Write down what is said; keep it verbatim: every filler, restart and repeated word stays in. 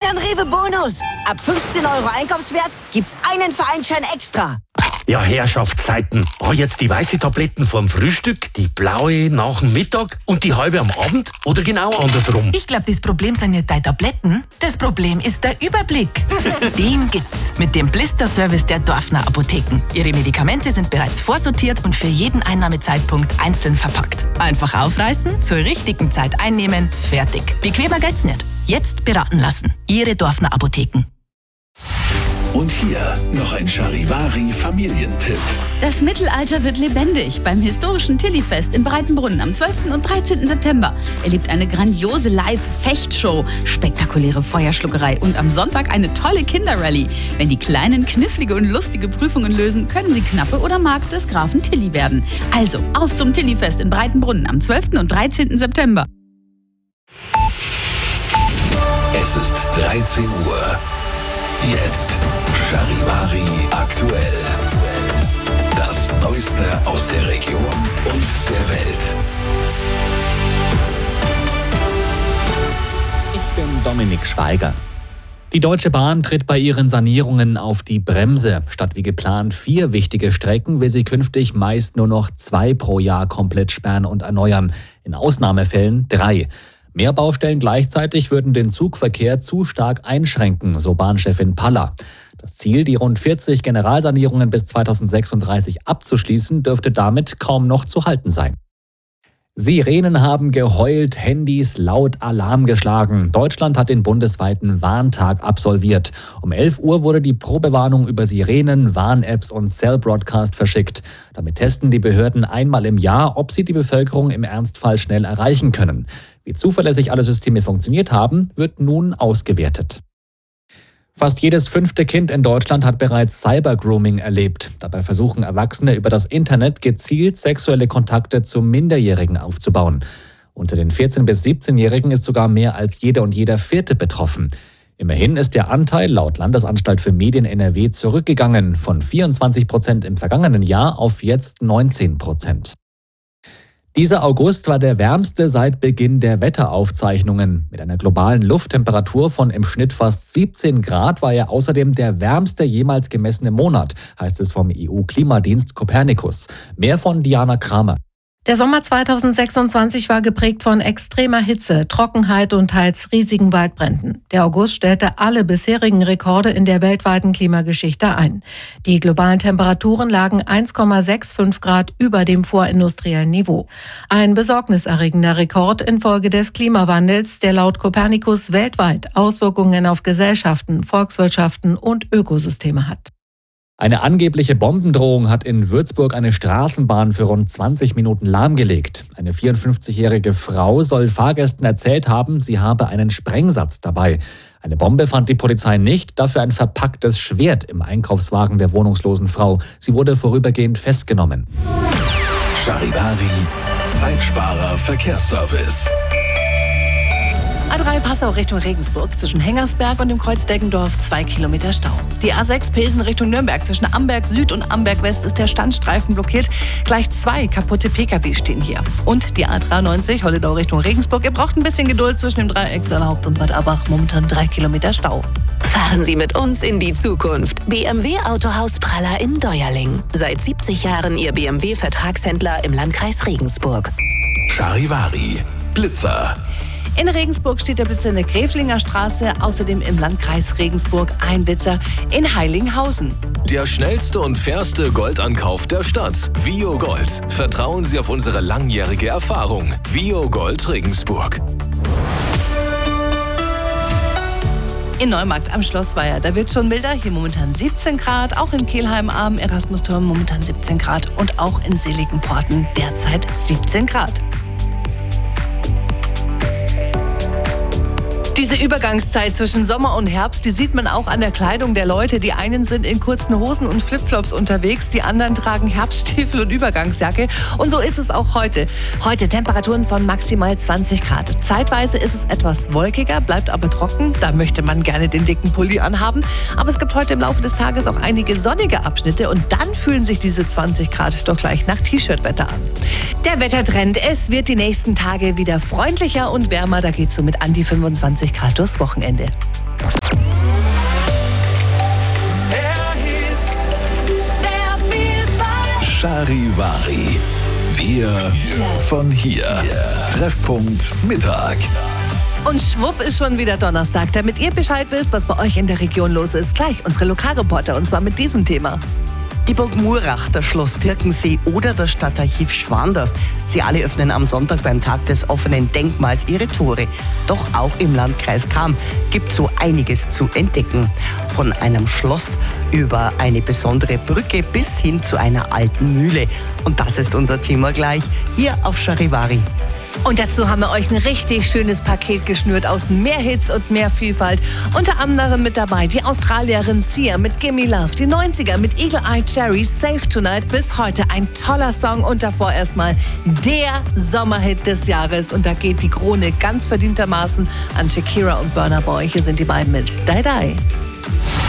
einen Rewe-Bonus. Ab fünfzehn Euro Einkaufswert gibt's einen Vereinsschein extra. Ja, Herrschaftszeiten. War jetzt die weiße Tabletten vorm Frühstück, die blaue nach dem Mittag und die halbe am Abend oder genau andersrum? Ich glaube, das Problem sind nicht deine Tabletten. Das Problem ist der Überblick. Den gibt's mit dem Blister-Service der Dorfner Apotheken. Ihre Medikamente sind bereits vorsortiert und für jeden Einnahmezeitpunkt einzeln verpackt. Einfach aufreißen, zur richtigen Zeit einnehmen, fertig. Bequemer geht's nicht. Jetzt beraten lassen. Ihre Dorfner Apotheken. Und hier noch ein Charivari-Familientipp. Das Mittelalter wird lebendig beim historischen Tilly-Fest in Breitenbrunn am zwölften und dreizehnten September. Erlebt eine grandiose Live-Fechtshow, spektakuläre Feuerschluckerei und am Sonntag eine tolle Kinderrallye. Wenn die Kleinen knifflige und lustige Prüfungen lösen, können sie Knappe oder Magd des Grafen Tilly werden. Also auf zum Tilly-Fest in Breitenbrunn am zwölften und dreizehnten September. Es ist dreizehn Uhr. Jetzt Charivari aktuell. Das Neueste aus der Region und der Welt. Ich bin Dominik Schweiger. Die Deutsche Bahn tritt bei ihren Sanierungen auf die Bremse. Statt wie geplant vier wichtige Strecken will sie künftig meist nur noch zwei pro Jahr komplett sperren und erneuern. In Ausnahmefällen drei. Mehr Baustellen gleichzeitig würden den Zugverkehr zu stark einschränken, so Bahnchefin Paller. Das Ziel, die rund vierzig Generalsanierungen bis zweitausendsechsunddreißig abzuschließen, dürfte damit kaum noch zu halten sein. Sirenen haben geheult, Handys laut Alarm geschlagen. Deutschland hat den bundesweiten Warntag absolviert. Um elf Uhr wurde die Probewarnung über Sirenen, Warn-Apps und Cell-Broadcast verschickt. Damit testen die Behörden einmal im Jahr, ob sie die Bevölkerung im Ernstfall schnell erreichen können. Wie zuverlässig alle Systeme funktioniert haben, wird nun ausgewertet. Fast jedes fünfte Kind in Deutschland hat bereits Cybergrooming erlebt. Dabei versuchen Erwachsene über das Internet gezielt sexuelle Kontakte zu Minderjährigen aufzubauen. Unter den vierzehn- bis siebzehnjährigen ist sogar mehr als jeder und jeder Vierte betroffen. Immerhin ist der Anteil laut Landesanstalt für Medien N R W zurückgegangen, von vierundzwanzig Prozent im vergangenen Jahr auf jetzt neunzehn Prozent. Dieser August war der wärmste seit Beginn der Wetteraufzeichnungen. Mit einer globalen Lufttemperatur von im Schnitt fast siebzehn Grad war er außerdem der wärmste jemals gemessene Monat, heißt es vom E U-Klimadienst Copernicus. Mehr von Diana Kramer. Der Sommer zweitausendsechsundzwanzig war geprägt von extremer Hitze, Trockenheit und teils riesigen Waldbränden. Der August stellte alle bisherigen Rekorde in der weltweiten Klimageschichte ein. Die globalen Temperaturen lagen eins Komma fünfundsechzig Grad über dem vorindustriellen Niveau. Ein besorgniserregender Rekord infolge des Klimawandels, der laut Copernicus weltweit Auswirkungen auf Gesellschaften, Volkswirtschaften und Ökosysteme hat. Eine angebliche Bombendrohung hat in Würzburg eine Straßenbahn für rund zwanzig Minuten lahmgelegt. Eine vierundfünfzigjährige Frau soll Fahrgästen erzählt haben, sie habe einen Sprengsatz dabei. Eine Bombe fand die Polizei nicht, dafür ein verpacktes Schwert im Einkaufswagen der wohnungslosen Frau. Sie wurde vorübergehend festgenommen. Charivari, Zeitsparer Verkehrsservice. A drei Passau Richtung Regensburg zwischen Hengersberg und dem Kreuz Deggendorf zwei Kilometer Stau. Die A sechs Pilsen Richtung Nürnberg zwischen Amberg Süd und Amberg West ist der Standstreifen blockiert. Gleich zwei kaputte Pkw stehen hier. Und die A dreiundneunzig Holledau Richtung Regensburg. Ihr braucht ein bisschen Geduld zwischen dem Dreieck Haupt und Bad Abbach. Momentan drei Kilometer Stau. Fahren Sie mit uns in die Zukunft. B M W Autohaus Praller in Deuerling. Seit siebzig Jahren Ihr B M W-Vertragshändler im Landkreis Regensburg. Charivari, Blitzer. In Regensburg steht der Blitzer in der Gräflinger Straße, außerdem im Landkreis Regensburg ein Blitzer in Heilinghausen. Der schnellste und fairste Goldankauf der Stadt. Vio Gold. Vertrauen Sie auf unsere langjährige Erfahrung. Vio Gold Regensburg. In Neumarkt am Schlossweiher, da wird schon milder, hier momentan siebzehn Grad, auch in Kelheim am Erasmusturm momentan siebzehn Grad und auch in Seligenporten derzeit siebzehn Grad. Diese Übergangszeit zwischen Sommer und Herbst, die sieht man auch an der Kleidung der Leute. Die einen sind in kurzen Hosen und Flipflops unterwegs, die anderen tragen Herbststiefel und Übergangsjacke. Und so ist es auch heute. Heute Temperaturen von maximal zwanzig Grad. Zeitweise ist es etwas wolkiger, bleibt aber trocken. Da möchte man gerne den dicken Pulli anhaben. Aber es gibt heute im Laufe des Tages auch einige sonnige Abschnitte. Und dann fühlen sich diese zwanzig Grad doch gleich nach T-Shirt-Wetter an. Der Wettertrend, es wird die nächsten Tage wieder freundlicher und wärmer. Da geht es so mit an die fünfundzwanzig Grad durchs Wochenende. Charivari. Wir von hier. Treffpunkt Mittag. Und schwupp ist schon wieder Donnerstag. Damit ihr Bescheid wisst, was bei euch in der Region los ist, gleich unsere Lokalreporter und zwar mit diesem Thema. Die Burg Murach, das Schloss Birkensee oder das Stadtarchiv Schwandorf. Sie alle öffnen am Sonntag beim Tag des offenen Denkmals ihre Tore. Doch auch im Landkreis Cham gibt so einiges zu entdecken. Von einem Schloss über eine besondere Brücke bis hin zu einer alten Mühle. Und das ist unser Thema gleich hier auf Charivari. Und dazu haben wir euch ein richtig schönes Paket geschnürt aus mehr Hits und mehr Vielfalt. Unter anderem mit dabei die Australierin Sia mit Gimme Love, die neunziger mit Eagle Eye Cherry, Safe Tonight. Bis heute ein toller Song und davor erstmal der Sommerhit des Jahres. Und da geht die Krone ganz verdientermaßen an Shakira und Burna Boy. Hier sind die beiden mit Die Die.